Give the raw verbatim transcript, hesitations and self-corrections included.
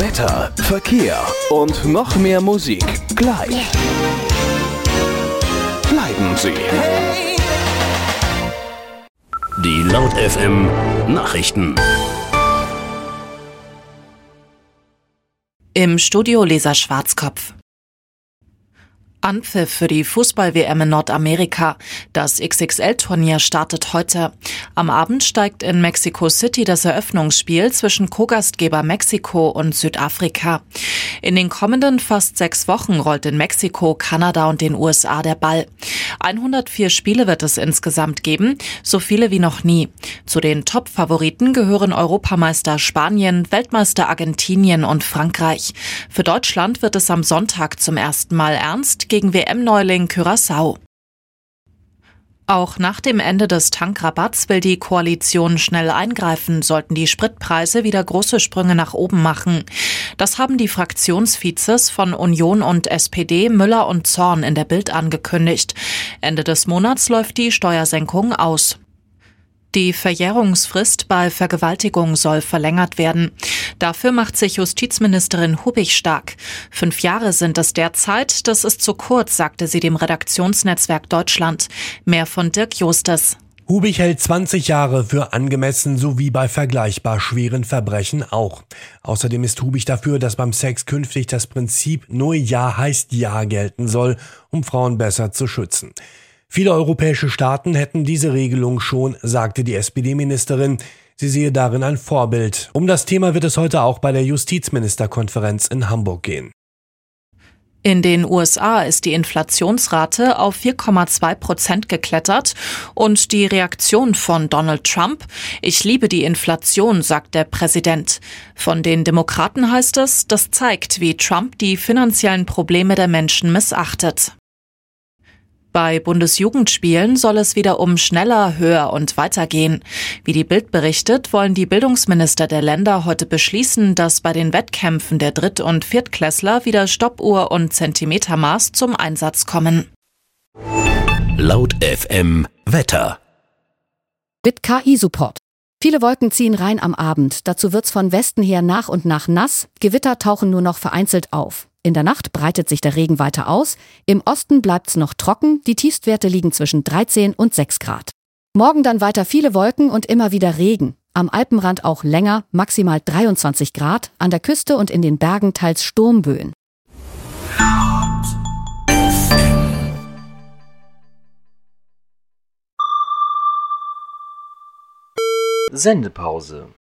Wetter, Verkehr und noch mehr Musik gleich. Bleiben Sie. Die Laut F M Nachrichten. Im Studio Lisa Schwarzkopf. Anpfiff für die Fußball-W M in Nordamerika. Das X X L-Turnier startet heute. Am Abend steigt in Mexico City das Eröffnungsspiel zwischen Co-Gastgeber Mexiko und Südafrika. In den kommenden fast sechs Wochen rollt in Mexiko, Kanada und den U S A der Ball. hundertvier Spiele wird es insgesamt geben, so viele wie noch nie. Zu den Top-Favoriten gehören Europameister Spanien, Weltmeister Argentinien und Frankreich. Für Deutschland wird es am Sonntag zum ersten Mal ernst gegen W M-Neuling Curaçao. Auch nach dem Ende des Tankrabatts will die Koalition schnell eingreifen, sollten die Spritpreise wieder große Sprünge nach oben machen. Das haben die Fraktionsvizes von Union und S P D Müller und Zorn in der Bild angekündigt. Ende des Monats läuft die Steuersenkung aus. Die Verjährungsfrist bei Vergewaltigung soll verlängert werden. Dafür macht sich Justizministerin Hubig stark. Fünf Jahre sind es derzeit, das ist zu kurz, sagte sie dem Redaktionsnetzwerk Deutschland. Mehr von Dirk Justes. Hubig hält zwanzig Jahre für angemessen, sowie bei vergleichbar schweren Verbrechen auch. Außerdem ist Hubig dafür, dass beim Sex künftig das Prinzip nur Ja heißt Ja gelten soll, um Frauen besser zu schützen. Viele europäische Staaten hätten diese Regelung schon, sagte die S P D-Ministerin. Sie sehe darin ein Vorbild. Um das Thema wird es heute auch bei der Justizministerkonferenz in Hamburg gehen. In den U S A ist die Inflationsrate auf vier Komma zwei Prozent geklettert und die Reaktion von Donald Trump: Ich liebe die Inflation, sagt der Präsident. Von den Demokraten heißt es, das zeigt, wie Trump die finanziellen Probleme der Menschen missachtet. Bei Bundesjugendspielen soll es wieder um schneller, höher und weiter gehen. Wie die Bild berichtet, wollen die Bildungsminister der Länder heute beschließen, dass bei den Wettkämpfen der Dritt- und Viertklässler wieder Stoppuhr und Zentimetermaß zum Einsatz kommen. Laut F M Wetter. Mit K I-Support. Viele Wolken ziehen rein am Abend. Dazu wird's von Westen her nach und nach nass. Gewitter tauchen nur noch vereinzelt auf. In der Nacht breitet sich der Regen weiter aus. Im Osten bleibt's noch trocken. Die Tiefstwerte liegen zwischen dreizehn und sechs Grad. Morgen dann weiter viele Wolken und immer wieder Regen. Am Alpenrand auch länger, maximal dreiundzwanzig Grad. An der Küste und in den Bergen teils Sturmböen. Sendepause.